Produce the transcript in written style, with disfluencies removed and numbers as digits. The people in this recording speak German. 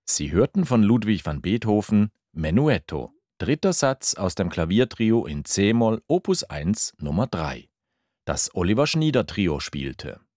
Sie hörten von Ludwig van Beethoven Menuetto, dritter Satz aus dem Klaviertrio in c-Moll Opus 1 Nummer 3, das Oliver Schnieder Trio spielte.